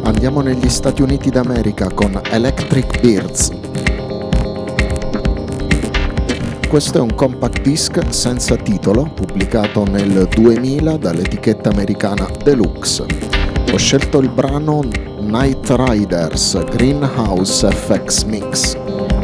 Andiamo negli Stati Uniti d'America con Electric Birds. Questo è un compact disc senza titolo, pubblicato nel 2000 dall'etichetta americana Deluxe. Ho scelto il brano Night Riders Greenhouse FX Mix.